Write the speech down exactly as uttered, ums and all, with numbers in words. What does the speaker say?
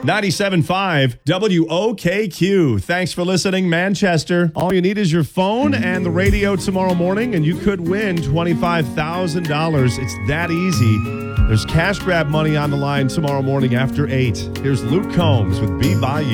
ninety-seven point five W O K Q. Thanks for listening, Manchester. All you need is your phone and the radio tomorrow morning, and you could win twenty-five thousand dollars. It's that easy. There's cash grab money on the line tomorrow morning after eight. Here's Luke Combs with Be By You.